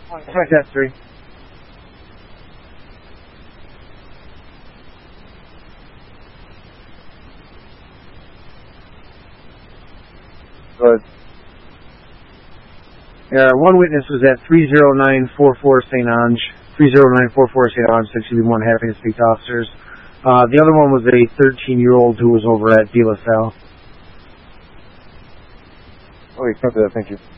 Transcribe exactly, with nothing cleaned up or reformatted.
Contact that three. Good. Yeah, one witness was at three zero nine four four Saint Ange. three zero nine four four Saint Ange, said she'd be more than happy to speak to officers. Uh, the other one was a thirteen-year-old who was over at De La Salle. Okay, copy that. Thank you.